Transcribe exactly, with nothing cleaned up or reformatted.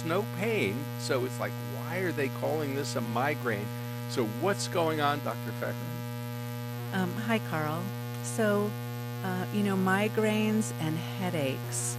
no pain. So it's like, why are they calling this a migraine? So what's going on, Doctor Feckman? Um, hi, Carl. So, uh, you know, migraines and headaches